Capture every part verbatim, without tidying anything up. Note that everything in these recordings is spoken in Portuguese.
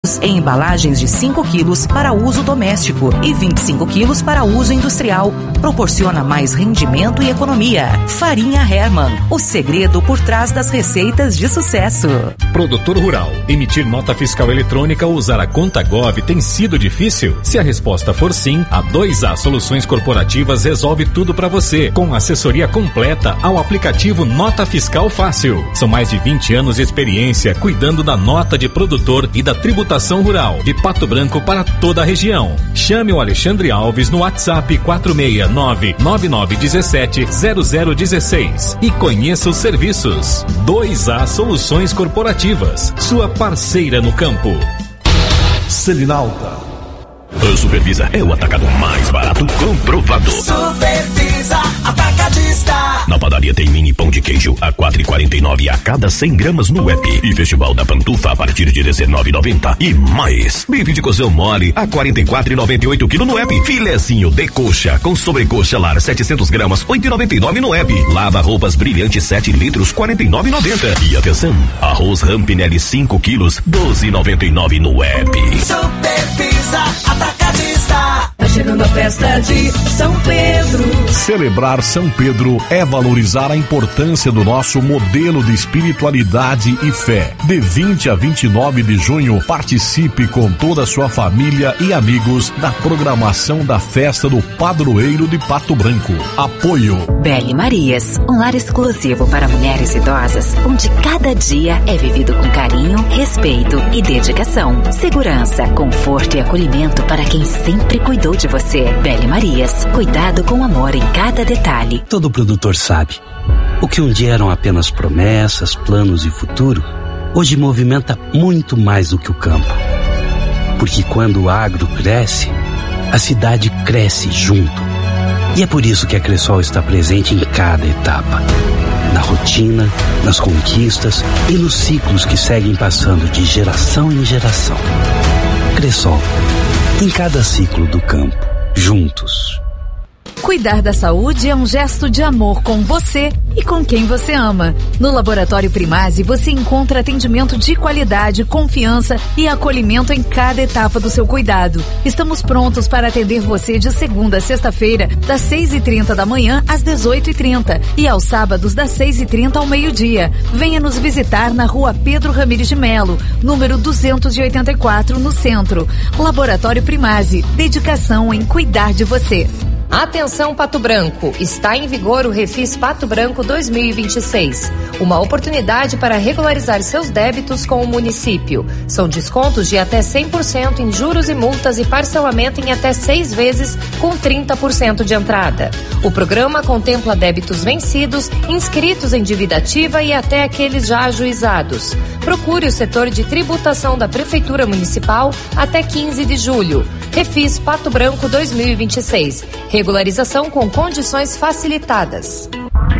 em embalagens de cinco quilos para uso doméstico e vinte e cinco quilos para uso industrial. Proporciona mais rendimento e economia. Farinha Hermann, o segredo por trás das receitas de sucesso. Produtor rural, emitir nota fiscal eletrônica ou usar a conta Gov tem sido difícil? Se a resposta for sim, a dois A Soluções Corporativas resolve tudo para você, com assessoria completa ao aplicativo Nota Fiscal Fácil. São mais de vinte anos de experiência cuidando da nota de produtor e da tributação rural de Pato Branco para toda a região. Chame o Alexandre Alves no WhatsApp quatro seis nove, nove nove um sete, zero zero um seis e conheça os serviços. dois A Soluções Corporativas, sua parceira no campo. Selinalta. A Supervisa é o atacado mais barato comprovado. Supervisa Atacadista. Na padaria tem mini pão de queijo a quatro reais e quarenta e nove a cada cem gramas no app. E Festival da Pantufa a partir de dezenove reais e noventa e mais. Bife de cozão mole a quarenta e quatro reais e noventa e oito quilo no app. Filezinho de coxa com sobrecoxa lar setecentos gramas oito reais e noventa e nove no app. Lava roupas brilhante sete litros quarenta e nove reais e noventa. E atenção, arroz Rampinelli cinco quilos doze reais e noventa e nove no app. Supervisa Atacadista. Tá chegando a festa de São Pedro. Celebrar São Pedro é valorizar a importância do nosso modelo de espiritualidade e fé. De vinte a vinte e nove de junho, participe com toda a sua família e amigos da programação da festa do Padroeiro de Pato Branco. Apoio Belle Marias, um lar exclusivo para mulheres idosas, onde cada dia é vivido com carinho, respeito e dedicação. Segurança, conforto e acolhimento para quem sempre cuidou de você. Belle Marias, cuidado com amor em cada detalhe. Todo produtor sabe, o que um dia eram apenas promessas, planos e futuro, hoje movimenta muito mais do que o campo. Porque quando o agro cresce, a cidade cresce junto. E é por isso que a Cressol está presente em cada etapa. Na rotina, nas conquistas e nos ciclos que seguem passando de geração em geração. Cressol, em cada ciclo do campo, juntos. Cuidar da saúde é um gesto de amor com você e com quem você ama. No Laboratório Primase você encontra atendimento de qualidade, confiança e acolhimento em cada etapa do seu cuidado. Estamos prontos para atender você de segunda a sexta-feira, das seis e trinta da manhã às dezoito e trinta e aos sábados das seis e trinta ao meio-dia. Venha nos visitar na Rua Pedro Ramires de Melo, número duzentos e oitenta e quatro, no centro. Laboratório Primase, dedicação em cuidar de você. Atenção Pato Branco, está em vigor o Refis Pato Branco dois mil e vinte e seis. Uma oportunidade para regularizar seus débitos com o município. São descontos de até cem por cento em juros e multas e parcelamento em até seis vezes com trinta por cento de entrada. O programa contempla débitos vencidos, inscritos em dívida ativa e até aqueles já ajuizados. Procure o setor de tributação da Prefeitura Municipal até quinze de julho. Refis Pato Branco dois mil e vinte e seis. Regularização com condições facilitadas.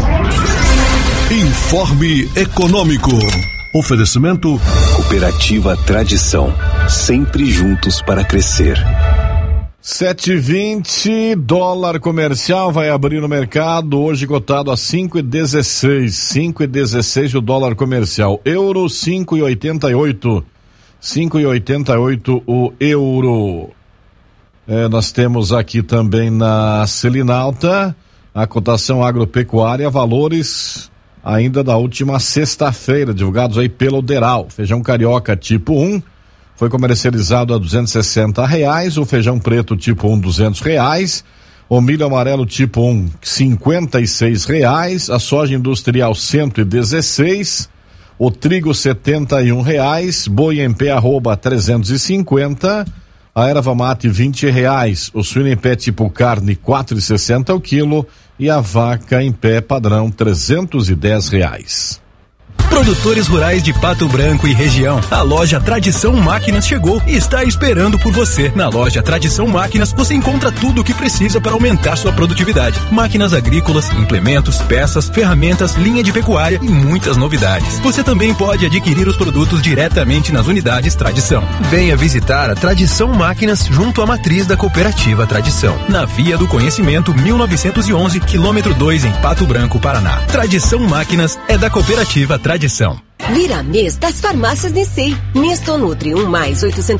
Informe Econômico. Oferecimento Cooperativa Tradição, sempre juntos para crescer. sete e vinte, dólar comercial vai abrir no mercado, hoje cotado a cinco e dezesseis, cinco e dezesseis o dólar comercial. Euro cinco e oitenta e oito, cinco e oitenta e oito o euro. É, nós temos aqui também na Selinalta a cotação agropecuária, valores ainda da última sexta-feira, divulgados aí pelo Deral. Feijão carioca tipo um foi comercializado a duzentos e sessenta reais, o feijão preto tipo um, duzentos reais, o milho amarelo tipo um, cinquenta e seis reais, a soja industrial cento e dezesseis, o trigo setenta e um reais, boi em pé arroba trezentos e cinquenta, a erva mate vinte reais, o suíno em pé tipo carne quatro e sessenta o quilo e a vaca em pé padrão trezentos e dez reais. Produtores rurais de Pato Branco e região, a loja Tradição Máquinas chegou e está esperando por você. Na loja Tradição Máquinas você encontra tudo o que precisa para aumentar sua produtividade. Máquinas agrícolas, implementos, peças, ferramentas, linha de pecuária e muitas novidades. Você também pode adquirir os produtos diretamente nas unidades Tradição. Venha visitar a Tradição Máquinas junto à matriz da Cooperativa Tradição, na Via do Conhecimento mil novecentos e onze, quilômetro dois, em Pato Branco, Paraná. Tradição Máquinas é da Cooperativa Tradição. Vira mês das farmácias Nissei. Nestonutri um mais oitocentos